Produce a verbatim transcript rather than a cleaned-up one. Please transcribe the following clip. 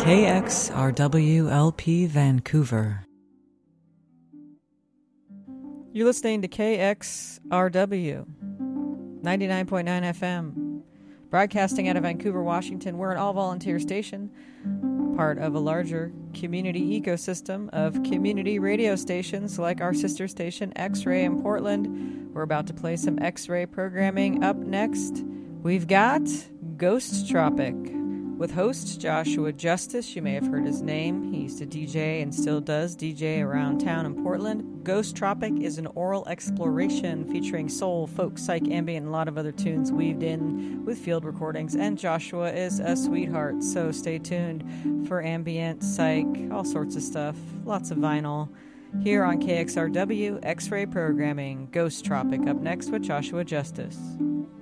K X R W L P Vancouver. You're listening to K X R W, ninety-nine point nine F M, broadcasting out of Vancouver, Washington. We're an all-volunteer station, part of a larger community ecosystem of community radio stations like our sister station X-Ray in Portland. We're about to play some X-Ray programming. Up next, we've got Ghost Tropic with host Joshua Justice. You may have heard his name. He used to D J and still does D J around town in Portland. Ghost Tropic is an oral exploration featuring soul, folk, psych, ambient, and a lot of other tunes weaved in with field recordings. And Joshua is a sweetheart, so stay tuned for ambient, psych, all sorts of stuff. Lots of vinyl here on K X R W X-Ray Programming. Ghost Tropic up next with Joshua Justice.